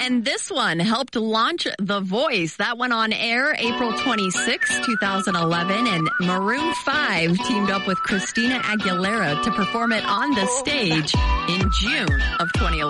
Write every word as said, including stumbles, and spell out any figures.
And this one helped launch The Voice. That went on air April twenty-sixth, twenty eleven, and Maroon five teamed up with Christina Aguilera to perform it on the stage in June of twenty eleven.